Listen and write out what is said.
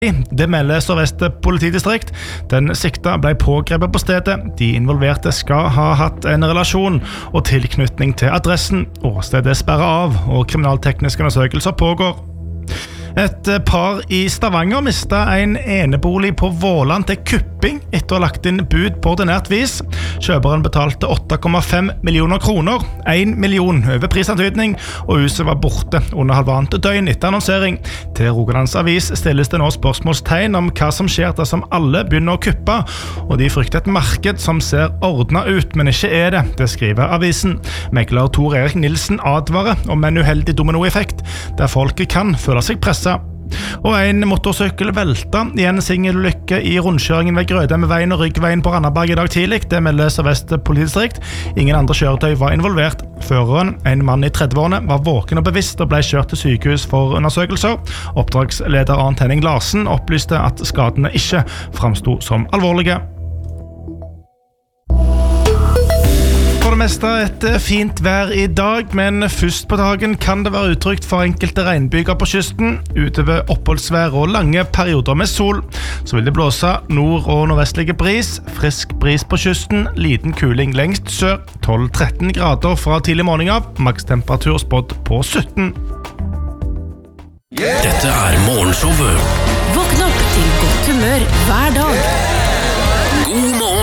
Det melder Sør-Vest politidistrikt. Den sikta ble pågrepet på stedet. De involverte skal ha hatt en relasjon og tilknytning til adressen. Åstedet er sperret av, og kriminaltekniske undersøkelser pågår. Et par i Stavanger mistet en enebolig på Våland til kupping etter å ha lagt inn bud på ordinært vis. Kjøperen betalte 8,5 millioner kroner, 1 million over prisantydning, og huset var borte under halvannet døgn etter annonsering. Til Rogalands Avis stilles det nå spørsmålstegn om hva som skjer dersom alle begynner å kuppe, og de frykter et marked som ser ordnet ut, men ikke er det. Det skriver avisen. Megler Tor Erik Nilsen advarer om en uheldig dominoeffekt, der folket kan føle seg presset. Og en motorsykkel velta i en singelulykke i rundkjøringen ved Grødemveien og Ryggveien på Randaberg i dag tidlig. Det melder Sør-Vest politidistrikt. Ingen andre kjøretøy var involvert. Føreren, en mann i 30-årene, var våken og bevisst og ble kjørt til sykehus for undersøkelser. Oppdragsleder Arnt Henning Larsen opplyste at skadene ikke fremstod som alvorlige. For det meste et fint vær i dag, men først på dagen kan det være utrygt for enkelte regnbyger på kysten. Utover oppholdsvær og lange perioder med sol, så vil det blåse nord- og nordvestlige bris. Frisk bris på kysten, liten kuling lengst sør, 12-13 grader fra tidlig morgen av, makstemperatur spådd på 17. Dette morgenshowet. Våkn opp til godt humør hver dag. God morgen.